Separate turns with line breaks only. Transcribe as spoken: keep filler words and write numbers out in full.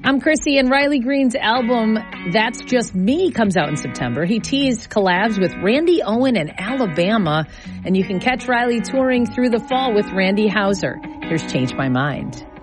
I'm Chrissy, and Riley Green's album, That's Just Me, comes out in September. He teased collabs with Randy Owen and Alabama, and you can catch Riley touring through the fall with Randy Houser. Here's Change My Mind.